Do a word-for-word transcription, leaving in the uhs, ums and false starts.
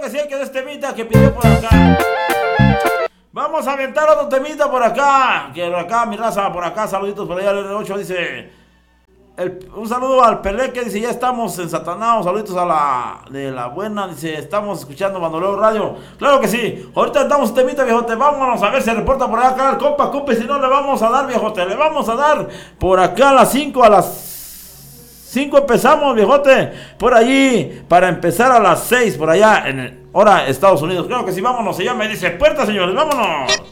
que sí, que de este temita que pidió por acá. Vamos a aventar otro temita por acá. Que por acá, mi raza, por acá, saluditos por allá, el R ocho dice. El, un saludo al Pelé que dice, ya estamos en Satanás. Saluditos a la de la buena, dice, estamos escuchando Bandolero Radio. Claro que sí, ahorita damos temita, viejote. Vámonos a ver si reporta por acá el compa, compa. Si no, le vamos a dar, viejote. Le vamos a dar por acá a las cinco, a las cinco empezamos, viejote. Por allí, para empezar a las seis, por allá en hora Estados Unidos. Claro que sí, vámonos. Se llama y dice, puerta, señores, vámonos.